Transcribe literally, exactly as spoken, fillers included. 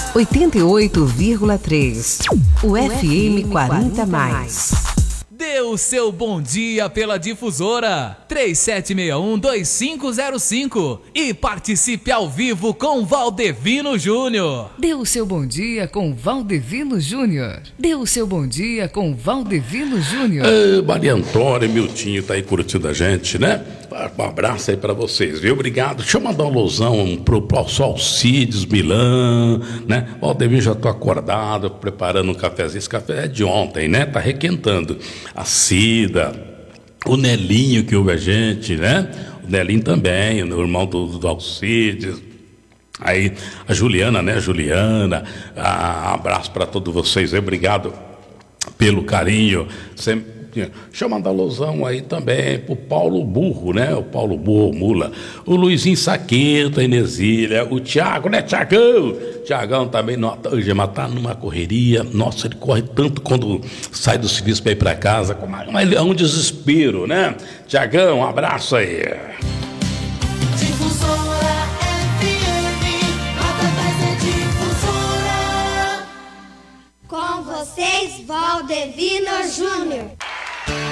oitenta e oito vírgula três. O F M quarenta mais. Dê o seu bom dia pela difusora três sete seis um, dois cinco zero cinco e participe ao vivo com Valdevino Júnior. Dê o seu bom dia com Valdevino Júnior. Dê o seu bom dia com Valdevino Júnior. Ah, Maria Antônia e Miltinho tá aí curtindo a gente, né? Um abraço aí pra vocês, viu? Obrigado. Deixa eu mandar uma alusão pro pessoal Alcides, Milan, né? Valdevino, já tô acordado, preparando um cafezinho. Esse café é de ontem, né? Tá requentando. A Cida, o Nelinho que ouve a gente, né? O Nelinho também, o irmão do, do Alcides. Aí a Juliana, né? Juliana, ah, abraço para todos vocês. Obrigado pelo carinho. Sempre. Deixa eu mandar alusão aí também pro Paulo Burro, né? O Paulo Burro Mula, o Luizinho Saqueta, a Inesília, o Tiago, né, Tiagão? Tiagão também, hoje mas tá numa correria. Nossa, ele corre tanto quando sai do serviço para ir para casa, mas é um desespero, né? Tiagão, um abraço aí. Difusora F M, através da difusora. Com vocês, Valdevino Júnior.